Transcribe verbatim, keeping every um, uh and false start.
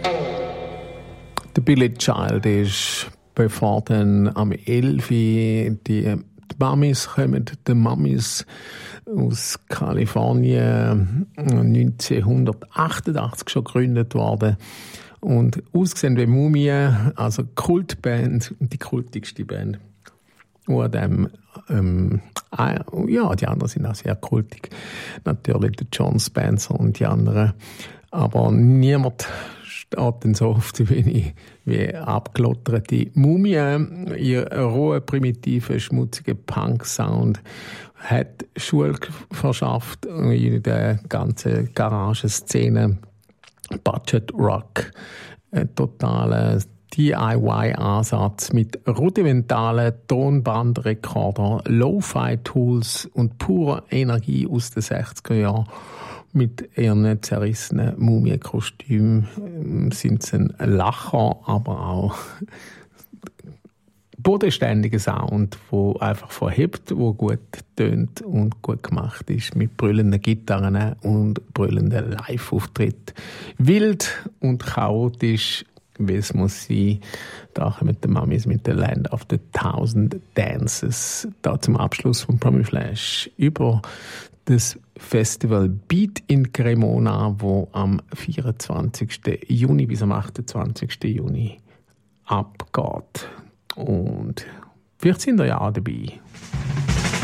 Der Billy Child ist, bevor dann am elf Uhr die, die Mamis kommen, die Mamis aus Kalifornien neunzehnhundertachtundachtzig schon gegründet worden und ausgesehen wie Mumien, also Kultband, die kultigste Band. Und dem, ähm, ja, die anderen sind auch sehr kultig. Natürlich der John Spencer und die anderen. Aber niemand steht dann so auf die Bühne wie abgelotterte Mumien. Ihr roher, primitiver, schmutziger Punk-Sound hat Schule verschafft in der ganzen Garagenszene. Budget Rock, ein totaler D I Y-Ansatz mit rudimentalen Tonbandrekordern, Lo-Fi-Tools und purer Energie aus den sechziger Jahren. Mit ihren zerrissenen Mumienkostümen sind sie ein Lacher, aber auch bodenständiger Sound, der einfach verhebt, der gut tönt und gut gemacht ist, mit brüllenden Gitarren und brüllenden Live-Auftritten. Wild und chaotisch, wie es muss sein. Da mit den Mamis mit der Land of the Thousand Dances. Da zum Abschluss von Promiflash über das Festival Beat in Cremona, wo am vierundzwanzigsten Juni bis am achtundzwanzigsten Juni abgeht. Und vielleicht sind ihr ja auch dabei.